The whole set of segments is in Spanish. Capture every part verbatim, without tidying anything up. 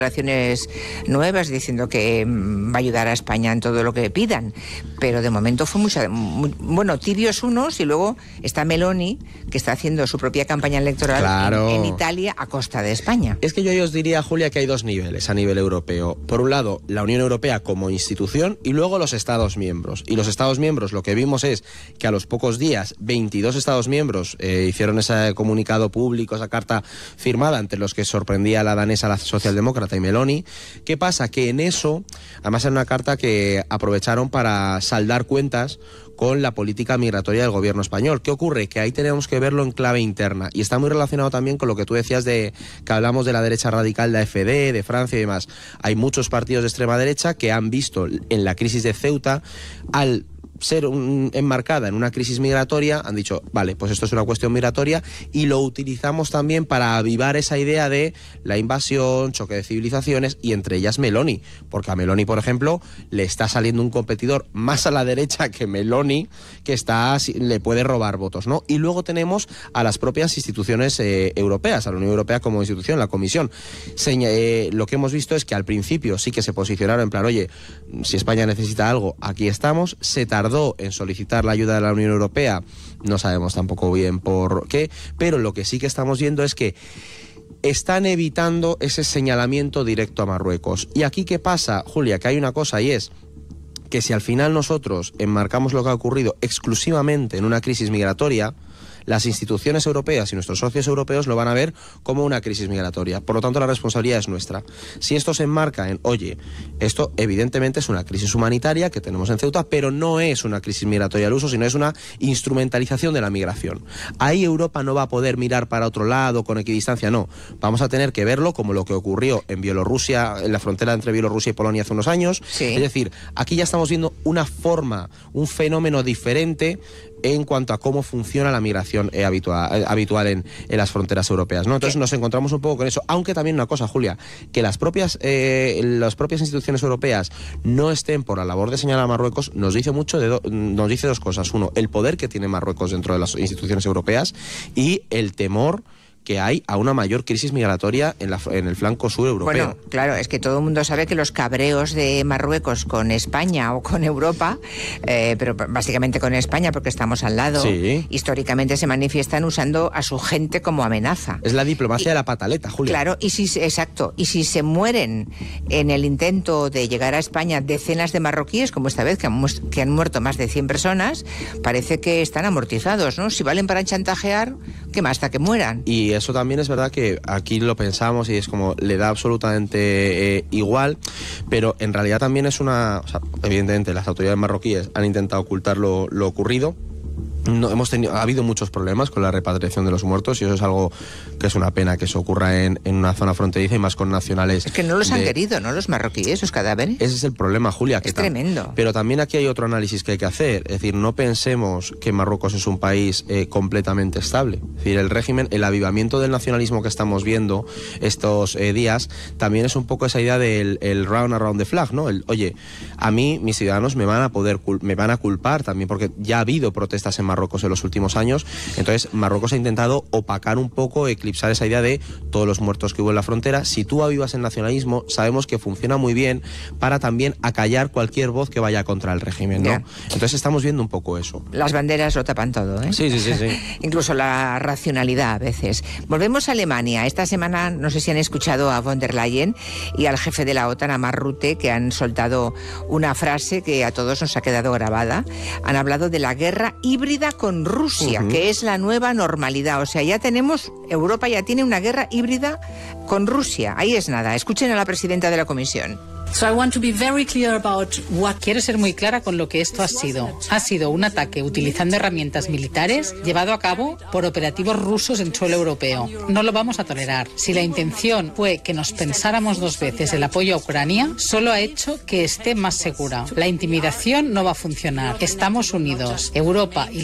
declaraciones nuevas diciendo que va a ayudar a España en todo lo que pidan, pero de momento fue mucha, muy, bueno, tibios unos, y luego está Meloni, que está haciendo su propia campaña electoral claro. en, en Italia a costa de España. Es que yo os diría, Julia, que hay dos niveles a nivel europeo. Por un lado, la Unión Europea como institución, y luego los Estados miembros. Y los Estados miembros, lo que vimos es que a los pocos días, veintidós Estados miembros eh, hicieron ese comunicado público, esa carta firmada, entre los que sorprendía a la danesa, la socialdemócrata y Meloni. ¿Qué pasa? Que en eso, además era una carta que aprovecharon para saldar cuentas con la política migratoria del gobierno español. ¿Qué ocurre? Que ahí tenemos que verlo en clave interna, y está muy relacionado también con lo que tú decías de que hablamos de la derecha radical, la F D, de Francia y demás. Hay muchos partidos de extrema derecha que han visto en la crisis de Ceuta, al ser un, enmarcada en una crisis migratoria, han dicho, vale, pues esto es una cuestión migratoria, y lo utilizamos también para avivar esa idea de la invasión, choque de civilizaciones, y entre ellas Meloni, porque a Meloni, por ejemplo, le está saliendo un competidor más a la derecha que Meloni, que está le puede robar votos, ¿no? Y luego tenemos a las propias instituciones eh, europeas, a la Unión Europea como institución, la Comisión. Seña, eh, lo que hemos visto es que al principio sí que se posicionaron en plan, oye, si España necesita algo, aquí estamos. Se tardó en solicitar la ayuda de la Unión Europea, no sabemos tampoco bien por qué, pero lo que sí que estamos viendo es que están evitando ese señalamiento directo a Marruecos. ¿Y aquí qué pasa, Julia? Que hay una cosa, y es que si al final nosotros enmarcamos lo que ha ocurrido exclusivamente en una crisis migratoria, las instituciones europeas y nuestros socios europeos lo van a ver como una crisis migratoria. Por lo tanto, la responsabilidad es nuestra. Si esto se enmarca en, oye, esto evidentemente es una crisis humanitaria que tenemos en Ceuta, pero no es una crisis migratoria al uso, sino es una instrumentalización de la migración. Ahí Europa no va a poder mirar para otro lado con equidistancia, no. Vamos a tener que verlo como lo que ocurrió en Bielorrusia, en la frontera entre Bielorrusia y Polonia hace unos años. Sí. Es decir, aquí ya estamos viendo una forma, un fenómeno diferente en cuanto a cómo funciona la migración eh, habitual, eh, habitual en, en las fronteras europeas, ¿no? Entonces nos encontramos un poco con eso, aunque también una cosa, Julia, que las propias eh, las propias instituciones europeas no estén por la labor de señalar a Marruecos, nos dice mucho de do, nos dice dos cosas. Uno, el poder que tiene Marruecos dentro de las instituciones europeas, y el temor que hay a una mayor crisis migratoria en, la, en el flanco sur europeo. Bueno, claro, es que todo el mundo sabe que los cabreos de Marruecos con España o con Europa, eh, pero básicamente con España porque estamos al lado, sí, históricamente se manifiestan usando a su gente como amenaza. Es la diplomacia y, de la pataleta, Julia. Claro, y si, exacto, y si se mueren en el intento de llegar a España decenas de marroquíes, como esta vez, que han, que han muerto más de cien personas, parece que están amortizados, ¿no? Si valen para chantajear, ¿qué más? Hasta que mueran. Y eso también es verdad que aquí lo pensamos y es como le da absolutamente eh, igual, pero en realidad también es una... O sea, evidentemente las autoridades marroquíes han intentado ocultar lo, lo ocurrido. No, hemos tenido, ha habido muchos problemas con la repatriación de los muertos, y eso es algo que es una pena que eso ocurra en, en una zona fronteriza, y más con nacionales. Es que no los de... han querido, ¿no? Los marroquíes, esos cadáveres. Ese es el problema, Julia. Que es tremendo. Pero también aquí hay otro análisis que hay que hacer. Es decir, no pensemos que Marruecos es un país eh, completamente estable. Es decir, el régimen, el avivamiento del nacionalismo que estamos viendo estos eh, días, también es un poco esa idea del el round around the flag, ¿no? El, oye, a mí mis ciudadanos me van a poder me van a culpar también, porque ya ha habido protestas en Marruecos en los últimos años. Entonces Marruecos ha intentado opacar un poco, eclipsar esa idea de todos los muertos que hubo en la frontera. Si tú avivas el nacionalismo, sabemos que funciona muy bien para también acallar cualquier voz que vaya contra el régimen, ¿no? Yeah. Entonces estamos viendo un poco eso. Las banderas lo tapan todo, ¿eh? Sí, sí, sí, sí. Incluso la racionalidad a veces. Volvemos a Alemania. Esta semana, no sé si han escuchado a von der Leyen y al jefe de la OTAN, a Mark Rutte, que han soltado una frase que a todos nos ha quedado grabada. Han hablado de la guerra híbrida con Rusia, uh-huh. que es la nueva normalidad. O sea, ya tenemos, Europa ya tiene una guerra híbrida con Rusia. Ahí es nada. Escuchen a la presidenta de la Comisión. So I want to be very clear about what... Quiero ser muy clara con lo que esto ha sido. Ha sido un ataque utilizando herramientas militares llevado a cabo por operativos rusos en suelo europeo. No lo vamos a tolerar. Si la intención fue que nos pensáramos dos veces el apoyo a Ucrania, solo ha hecho que esté más segura. La intimidación no va a funcionar. Estamos unidos. Europa y la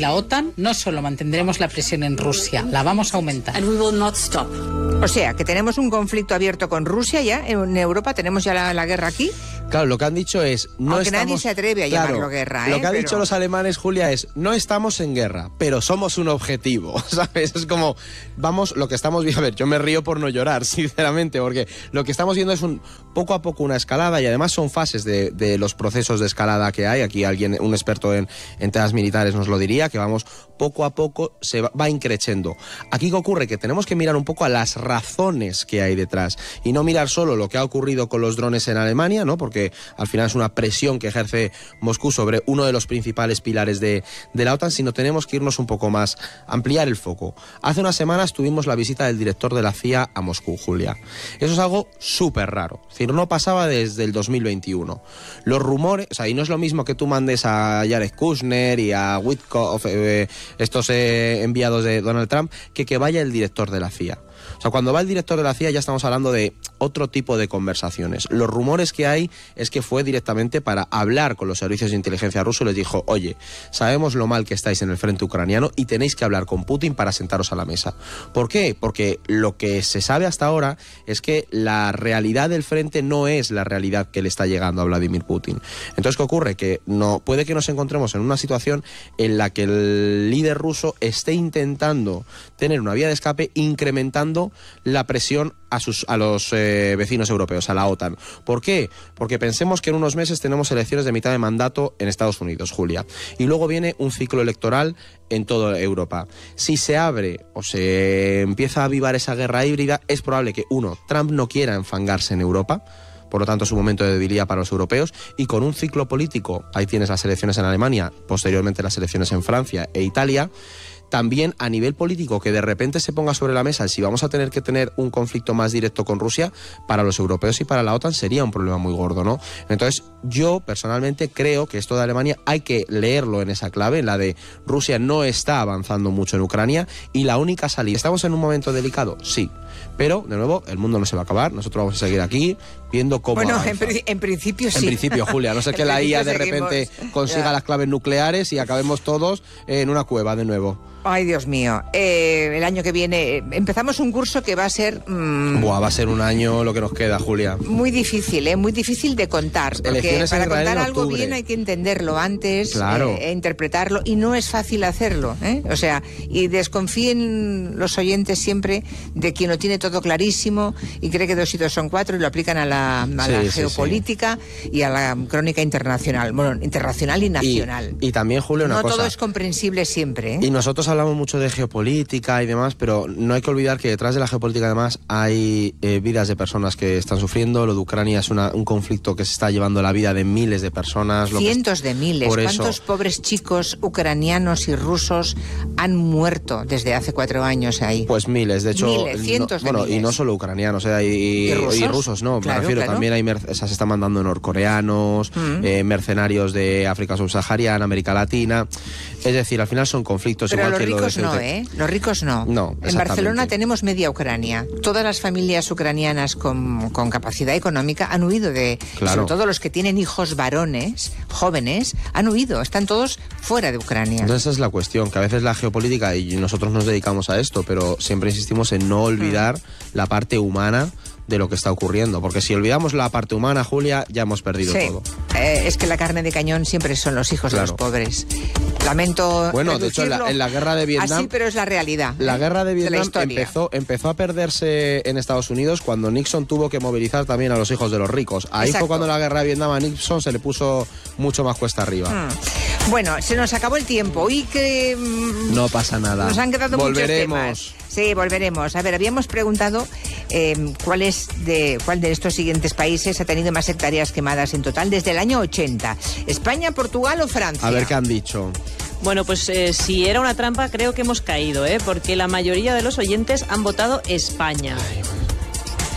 la OTAN, no solo mantendremos la presión en Rusia, la vamos a aumentar. And we will not stop. O sea, que tenemos un conflicto abierto con Rusia ya, en Europa tenemos ya la, la guerra aquí. Claro, lo que han dicho es... no Aunque estamos... nadie se atreve a claro, llamarlo guerra, ¿eh? Lo que han Pero... dicho los alemanes, Julia, es no estamos en guerra, pero somos un objetivo, ¿sabes? Es como, vamos, lo que estamos viendo... A ver, yo me río por no llorar, sinceramente, porque lo que estamos viendo es un poco a poco una escalada y además son fases de, de los procesos de escalada que hay. Aquí alguien, un experto en, en temas militares nos lo diría, que vamos poco a poco, se va, va increciendo. Aquí, ¿qué ocurre? Que tenemos que mirar un poco a las razones que hay detrás y no mirar solo lo que ha ocurrido con los drones en Alemania, ¿no? Porque al final es una presión que ejerce Moscú sobre uno de los principales pilares de, de la OTAN, sino tenemos que irnos un poco más, ampliar el foco. Hace unas semanas tuvimos la visita del director de la C I A a Moscú, Julia. Eso es algo súper raro. Es decir, no pasaba desde el dos mil veintiuno. Los rumores, o sea, y no es lo mismo que tú mandes a Jared Kushner y a Witkoff, eh, estos eh, enviados de Donald Trump, que que vaya el director de la C I A. O sea, cuando va el director de la C I A ya estamos hablando de otro tipo de conversaciones. Los rumores que hay es que fue directamente para hablar con los servicios de inteligencia rusos y les dijo, oye, sabemos lo mal que estáis en el frente ucraniano y tenéis que hablar con Putin para sentaros a la mesa. ¿Por qué? Porque lo que se sabe hasta ahora es que la realidad del frente no es la realidad que le está llegando a Vladimir Putin. Entonces, ¿qué ocurre? Que no, puede que nos encontremos en una situación en la que el líder ruso esté intentando tener una vía de escape incrementando la presión a sus a los eh, vecinos europeos, a la OTAN. ¿Por qué? Porque pensemos que en unos meses tenemos elecciones de mitad de mandato en Estados Unidos, Julia, y luego viene un ciclo electoral en toda Europa. Si se abre o se empieza a avivar esa guerra híbrida, es probable que, uno, Trump no quiera enfangarse en Europa, por lo tanto es un momento de debilidad para los europeos, y con un ciclo político, ahí tienes las elecciones en Alemania, posteriormente las elecciones en Francia e Italia, también a nivel político que de repente se ponga sobre la mesa si vamos a tener que tener un conflicto más directo con Rusia, para los europeos y para la OTAN sería un problema muy gordo, ¿no? Entonces yo personalmente creo que esto de Alemania hay que leerlo en esa clave, en la de Rusia no está avanzando mucho en Ucrania y la única salida... ¿Estamos en un momento delicado? Sí, pero de nuevo el mundo no se va a acabar, nosotros vamos a seguir aquí viendo cómo Bueno, avanza. en, pri en principio sí. En principio, Julia, no sé que la I A de seguimos. repente consiga ya las claves nucleares y acabemos todos en una cueva de nuevo. Ay, Dios mío. Eh, el año que viene empezamos un curso que va a ser... Mmm, Buah, va a ser un año lo que nos queda, Julia. Muy difícil, ¿eh? Muy difícil de contar. Porque Elecciones para en Israel contar en algo octubre. bien hay que entenderlo antes, Claro. eh, e interpretarlo, y no es fácil hacerlo, ¿eh? O sea, y desconfíen los oyentes siempre de quien lo tiene todo clarísimo y cree que dos y dos son cuatro y lo aplican a la, a Sí, la sí, geopolítica sí. y a la crónica internacional. Bueno, internacional y nacional. Y, y también, Julio, una no cosa. todo es comprensible siempre, ¿eh? Y nosotros hablamos mucho de geopolítica y demás, pero no hay que olvidar que detrás de la geopolítica además hay eh, vidas de personas que están sufriendo. Lo de Ucrania es una, un conflicto que se está llevando la vida de miles de personas. Lo Cientos que de miles. Por ¿Cuántos eso... pobres chicos ucranianos y rusos han muerto desde hace cuatro años ahí? Pues miles, de hecho... Miles, cientos no, de bueno, miles. Y no solo ucranianos, eh, y, ¿Y rusos? y rusos, no, Claro, me refiero, claro. también hay mer o sea, se están mandando norcoreanos, mm. eh, mercenarios de África subsahariana, América Latina. Es decir, al final son conflictos Pero igual los que ricos lo de no, ¿eh? Los ricos no. No, en Barcelona tenemos media Ucrania. Todas las familias ucranianas con, con capacidad económica han huido de... Claro. Sobre todo los que tienen hijos varones, jóvenes, han huido. Están todos fuera de Ucrania. Entonces esa es la cuestión, que a veces la geopolítica, y nosotros nos dedicamos a esto, pero siempre insistimos en no olvidar mm. la parte humana de lo que está ocurriendo, porque si olvidamos la parte humana, Julia, ya hemos perdido sí. todo. Eh, es que la carne de cañón siempre son los hijos claro. de los pobres. Lamento Bueno, de hecho, en la, en la guerra de Vietnam... Así, pero es la realidad. La ¿eh? guerra de Vietnam de empezó, empezó a perderse en Estados Unidos cuando Nixon tuvo que movilizar también a los hijos de los ricos. Ahí Exacto. fue cuando la guerra de Vietnam a Nixon se le puso mucho más cuesta arriba. Hmm. Bueno, se nos acabó el tiempo y que... Mmm, no pasa nada. Nos han quedado Volveremos. muchos temas. Sí, volveremos. A ver, habíamos preguntado eh, cuál es de cuál de estos siguientes países ha tenido más hectáreas quemadas en total desde el año ochenta. ¿España, Portugal o Francia? A ver qué han dicho. Bueno, pues eh, si era una trampa creo que hemos caído, ¿eh? Porque la mayoría de los oyentes han votado España. Ay,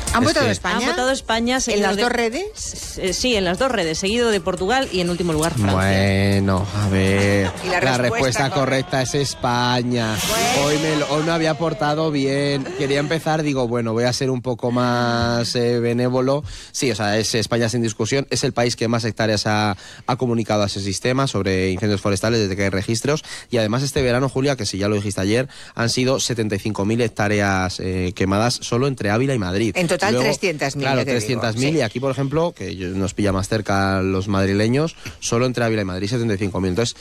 ¿Han Es votado que- España? Han votado España. ¿En seguido las de- dos redes? Eh, Sí, en las dos redes, seguido de Portugal y en último lugar Francia. Bueno, a ver. Y la la, respuesta respuesta correcta es España. Hoy, me, lo- hoy me había portado bien. Quería empezar, digo, bueno, voy a ser un poco más eh, benévolo. Sí, o sea, es España sin discusión. Es el país que más hectáreas ha, ha comunicado a ese sistema sobre incendios forestales desde que hay registros. Y además este verano, Julia, que si ya lo dijiste ayer, han sido setenta y cinco mil hectáreas eh, quemadas solo entre Ávila y Madrid. En total Y luego, trescientas mil, Claro, ya te digo, trescientas mil. sí. Y aquí, por ejemplo, que yo- nos pilla más cerca los madrileños, solo entre Ávila y Madrid setenta y cinco mil. Entonces,